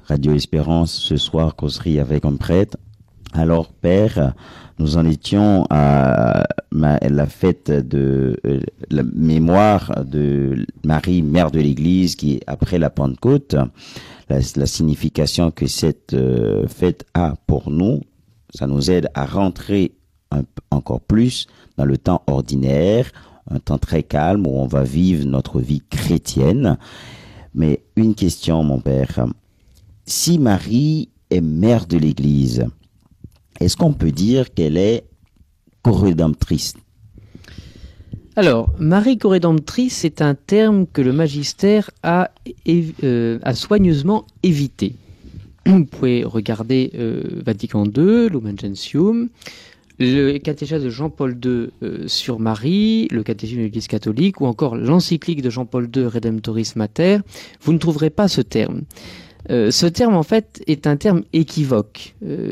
Radio Espérance, ce soir, causerie avec un prêtre. Alors, Père, nous en étions à la fête de la mémoire de Marie, mère de l'Église, qui est après la Pentecôte. La signification que cette fête a pour nous, ça nous aide à rentrer encore plus dans le temps ordinaire, un temps très calme où on va vivre notre vie chrétienne. Mais une question, mon Père. Si Marie est mère de l'Église, est-ce qu'on peut dire qu'elle est co-rédemptrice? Alors, Marie co-rédemptrice, c'est un terme que le magistère a soigneusement évité. Vous pouvez regarder Vatican II, Lumen Gentium, le catéchisme de Jean-Paul II sur Marie, le catéchisme de l'Église catholique, ou encore l'encyclique de Jean-Paul II, Redemptoris Mater. Vous ne trouverez pas ce terme. Ce terme, en fait, est un terme équivoque,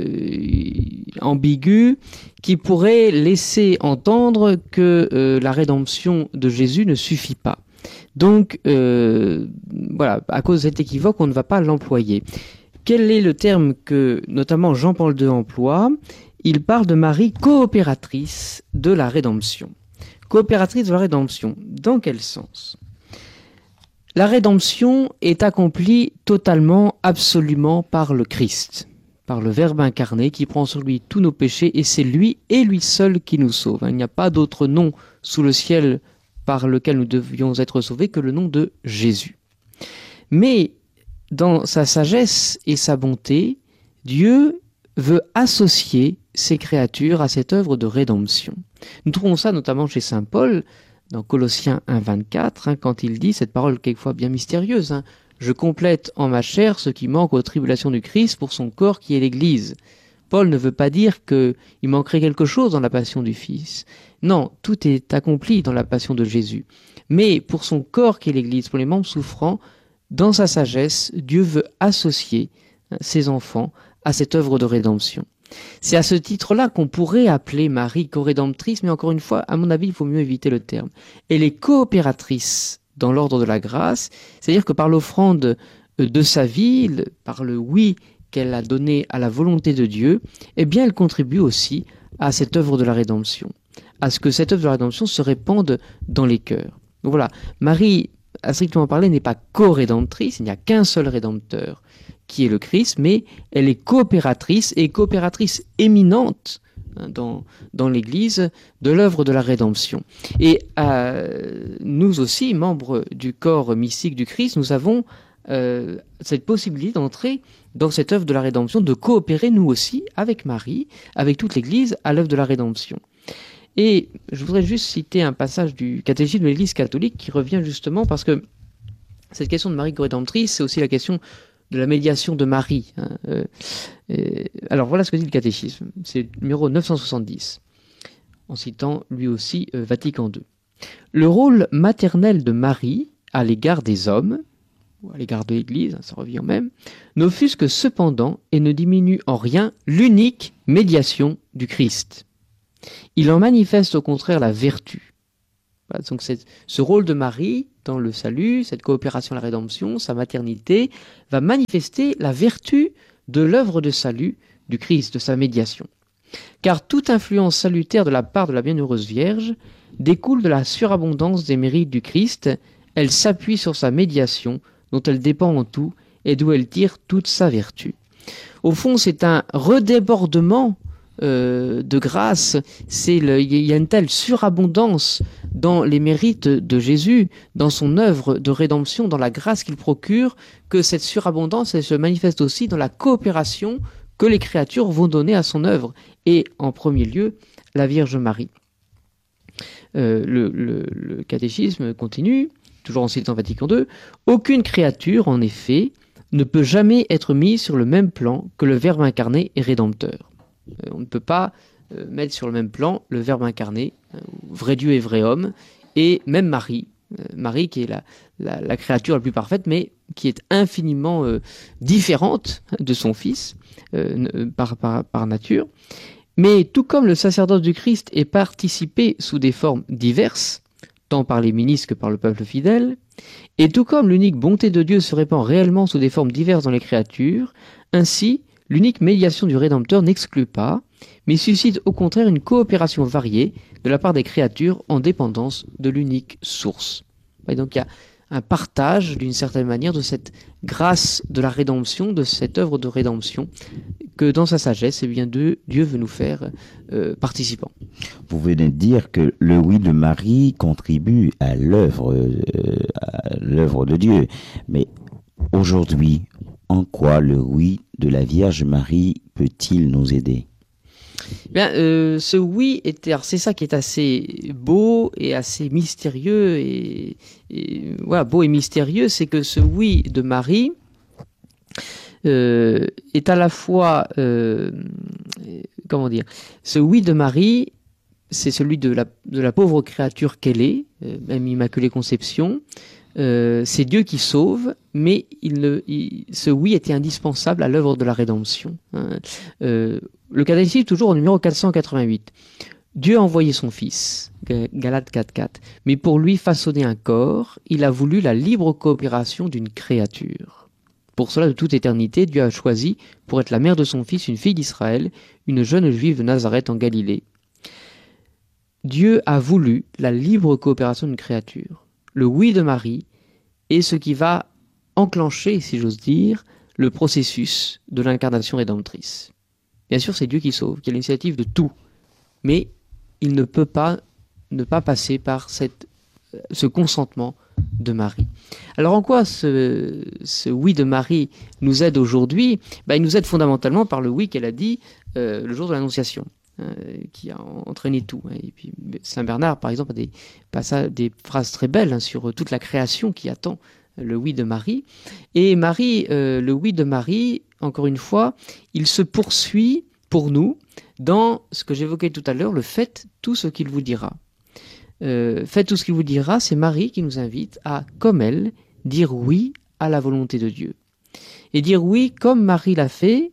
ambigu, qui pourrait laisser entendre que la rédemption de Jésus ne suffit pas. Donc, voilà, à cause de cet équivoque, on ne va pas l'employer. Quel est le terme que, notamment, Jean-Paul II emploie? Il parle de Marie coopératrice de la rédemption. Coopératrice de la rédemption, dans quel sens? La rédemption est accomplie totalement, absolument par le Christ, par le Verbe incarné qui prend sur lui tous nos péchés, et c'est lui et lui seul qui nous sauve. Il n'y a pas d'autre nom sous le ciel par lequel nous devions être sauvés que le nom de Jésus. Mais dans sa sagesse et sa bonté, Dieu veut associer ses créatures à cette œuvre de rédemption. Nous trouvons ça notamment chez saint Paul, dans Colossiens 1,24, quand il dit cette parole quelquefois bien mystérieuse, je complète en ma chair ce qui manque aux tribulations du Christ pour son corps qui est l'Église. Paul ne veut pas dire qu'il manquerait quelque chose dans la passion du Fils. Non, tout est accompli dans la passion de Jésus. Mais pour son corps qui est l'Église, pour les membres souffrants, dans sa sagesse, Dieu veut associer ses enfants à cette œuvre de rédemption. C'est à ce titre-là qu'on pourrait appeler Marie co-rédemptrice, mais encore une fois, à mon avis, il faut mieux éviter le terme. Elle est coopératrice dans l'ordre de la grâce, c'est-à-dire que par l'offrande de sa vie, par le oui qu'elle a donné à la volonté de Dieu, eh bien, elle contribue aussi à cette œuvre de la rédemption, à ce que cette œuvre de la rédemption se répande dans les cœurs. Donc voilà, Marie, à strictement parler, n'est pas co-rédemptrice, il n'y a qu'un seul rédempteur, qui est le Christ, mais elle est coopératrice et coopératrice éminente dans l'Église de l'œuvre de la rédemption. Et nous aussi, membres du corps mystique du Christ, nous avons cette possibilité d'entrer dans cette œuvre de la rédemption, de coopérer nous aussi avec Marie, avec toute l'Église, à l'œuvre de la rédemption. Et je voudrais juste citer un passage du catéchisme de l'Église catholique qui revient justement parce que cette question de Marie co-rédemptrice, c'est aussi la question de la médiation de Marie. Alors voilà ce que dit le catéchisme, c'est le numéro 970, en citant lui aussi Vatican II. Le rôle maternel de Marie à l'égard des hommes, ou à l'égard de l'Église, ça revient même, n'offusque cependant et ne diminue en rien l'unique médiation du Christ. Il en manifeste au contraire la vertu. Voilà, donc ce rôle de Marie dans le salut, cette coopération à la rédemption, sa maternité, va manifester la vertu de l'œuvre de salut du Christ, de sa médiation. Car toute influence salutaire de la part de la Bienheureuse Vierge découle de la surabondance des mérites du Christ, elle s'appuie sur sa médiation, dont elle dépend en tout, et d'où elle tire toute sa vertu. Au fond, c'est un redébordement de grâce, il y a une telle surabondance dans les mérites de Jésus, dans son œuvre de rédemption, dans la grâce qu'il procure, que cette surabondance elle se manifeste aussi dans la coopération que les créatures vont donner à son œuvre, et en premier lieu, la Vierge Marie. Le catéchisme continue, toujours en citant Vatican II, « Aucune créature, en effet, ne peut jamais être mise sur le même plan que le Verbe incarné et rédempteur. » On ne peut pas mettre sur le même plan le Verbe incarné, vrai Dieu et vrai homme, et même Marie, Marie qui est la créature la plus parfaite, mais qui est infiniment différente de son Fils par nature. Mais tout comme le sacerdoce du Christ est participé sous des formes diverses, tant par les ministres que par le peuple fidèle, Et tout comme l'unique bonté de Dieu se répand réellement sous des formes diverses dans les créatures, ainsi l'unique médiation du Rédempteur n'exclut pas, mais suscite au contraire une coopération variée de la part des créatures en dépendance de l'unique source. Et donc il y a un partage d'une certaine manière de cette grâce de la rédemption, de cette œuvre de rédemption, que dans sa sagesse, eh bien, Dieu veut nous faire participants. Vous venez de dire que le oui de Marie contribue à l'œuvre de Dieu. Mais aujourd'hui, en quoi le oui de la Vierge Marie peut-il nous aider? Bien, ce oui alors c'est ça qui est assez beau et assez mystérieux et voilà, beau et mystérieux, c'est que ce oui de Marie est à la fois comment dire, ce oui de Marie, c'est celui de la pauvre créature qu'elle est, même Immaculée Conception. C'est Dieu qui sauve, mais ce oui était indispensable à l'œuvre de la rédemption. Le catéchisme, toujours au numéro 488. Dieu a envoyé son Fils, Galates 4.4, mais pour lui façonner un corps, il a voulu la libre coopération d'une créature. Pour cela, de toute éternité, Dieu a choisi, pour être la mère de son Fils, une fille d'Israël, une jeune juive de Nazareth en Galilée. Dieu a voulu la libre coopération d'une créature. Le oui de Marie est ce qui va enclencher, si j'ose dire, le processus de l'incarnation rédemptrice. Bien sûr, c'est Dieu qui sauve, qui a l'initiative de tout, mais il ne peut pas ne pas passer par ce consentement de Marie. Alors en quoi ce oui de Marie nous aide aujourd'hui? Il nous aide fondamentalement par le oui qu'elle a dit le jour de l'Annonciation. Qui a entraîné tout. Et puis Saint Bernard, par exemple, a des phrases très belles sur toute la création qui attend le oui de Marie. Et Marie, le oui de Marie, encore une fois, il se poursuit pour nous dans ce que j'évoquais tout à l'heure, le faites tout ce qu'il vous dira. Faites tout ce qu'il vous dira, c'est Marie qui nous invite à, comme elle, dire oui à la volonté de Dieu. Et dire oui comme Marie l'a fait,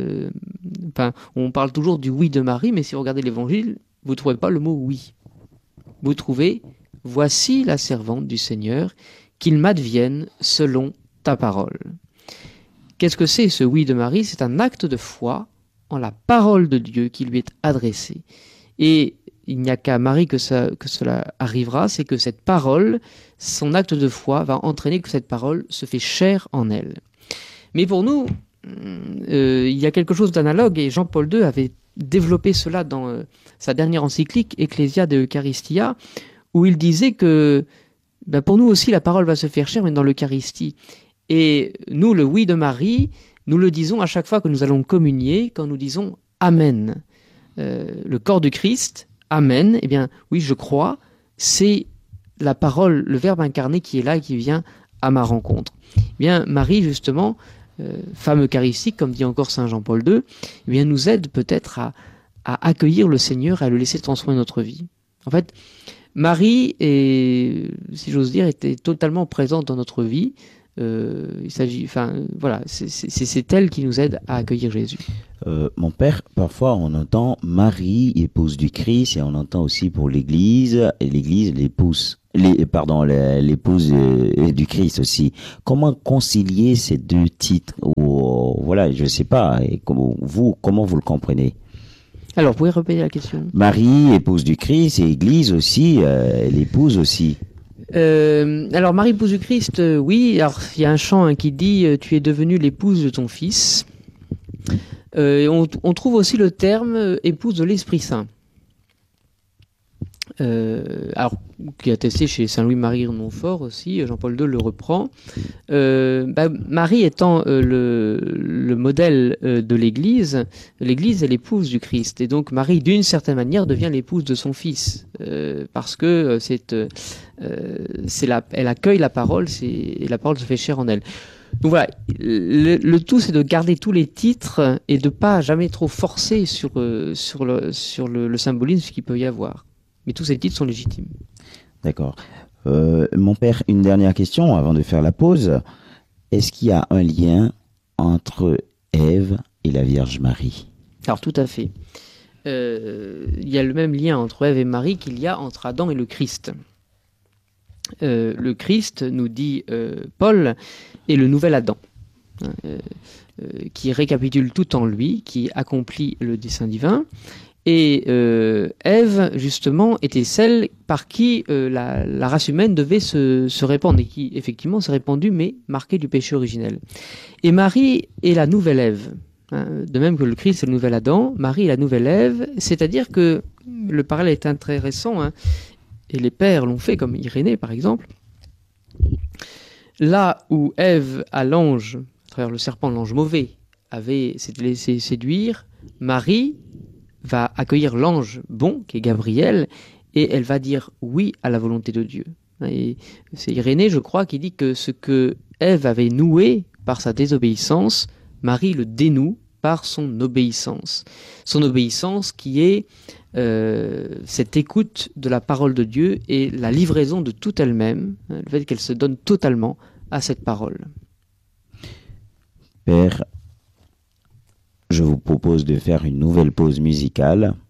on parle toujours du oui de Marie, mais si vous regardez l'Évangile, vous ne trouvez pas le mot oui. Vous trouvez « Voici la servante du Seigneur, qu'il m'advienne selon ta parole ». Qu'est-ce que c'est ce oui de Marie? C'est un acte de foi en la parole de Dieu qui lui est adressée. Et il n'y a qu'à Marie que cela arrivera, c'est que cette parole, son acte de foi va entraîner que cette parole se fait chair en elle. Mais pour nous, il y a quelque chose d'analogue, et Jean-Paul II avait développé cela dans sa dernière encyclique, Ecclesia de Eucharistia, où il disait que pour nous aussi la parole va se faire chair, mais dans l'Eucharistie. Et nous, le oui de Marie, nous le disons à chaque fois que nous allons communier, quand nous disons Amen. Le corps du Christ, Amen, eh bien oui, je crois, c'est la parole, le Verbe incarné qui est là et qui vient à ma rencontre. Eh bien, Marie, justement, femme eucharistique, comme dit encore Saint Jean-Paul II, eh bien, nous aide peut-être à accueillir le Seigneur et à le laisser transformer notre vie. En fait, Marie, si j'ose dire, était totalement présente dans notre vie. C'est elle qui nous aide à accueillir Jésus. Mon père, parfois on entend Marie, épouse du Christ, et on entend aussi pour l'Église, et l'Église l'épouse du Christ aussi. Comment concilier ces deux titres? Voilà, je sais pas. Et comment vous le comprenez? Alors, vous pouvez répéter la question? Marie, épouse du Christ, et Église aussi, l'épouse aussi. Alors, Marie, épouse du Christ, oui. Alors, il y a un chant qui dit « Tu es devenue l'épouse de ton Fils ». On trouve aussi le terme « épouse de l'Esprit Saint ». Alors, qui est attesté chez Saint Louis-Marie de Montfort aussi, Jean-Paul II le reprend. Marie étant le modèle de l'Église est l'épouse du Christ, et donc Marie, d'une certaine manière, devient l'épouse de son Fils, parce que elle accueille la parole, et la parole se fait chair en elle. Donc voilà, le tout, c'est de garder tous les titres et de pas jamais trop forcer sur le symbolisme qu'il peut y avoir. Mais tous ces titres sont légitimes. D'accord. Mon père, une dernière question avant de faire la pause. Est-ce qu'il y a un lien entre Ève et la Vierge Marie? Alors tout à fait. Il y a le même lien entre Ève et Marie qu'il y a entre Adam et le Christ. le Christ, nous dit Paul, est le nouvel Adam, qui récapitule tout en lui, qui accomplit le dessein divin. Et Ève, justement, était celle par qui la race humaine devait se répandre, et qui, effectivement, s'est répandue, mais marquée du péché originel. Et Marie est la nouvelle Ève. De même que le Christ est le nouvel Adam, Marie est la nouvelle Ève, c'est-à-dire que le parallèle est intéressant, et les pères l'ont fait, comme Irénée, par exemple. Là où Ève, à l'ange, à travers le serpent, l'ange mauvais, s'était laissé séduire, Marie va accueillir l'ange bon, qui est Gabriel, et elle va dire oui à la volonté de Dieu. Et c'est Irénée, je crois, qui dit que ce que Ève avait noué par sa désobéissance, Marie le dénoue par son obéissance. Son obéissance qui est cette écoute de la parole de Dieu et la livraison de tout elle-même, le fait qu'elle se donne totalement à cette parole. Père, je vous propose de faire une nouvelle pause musicale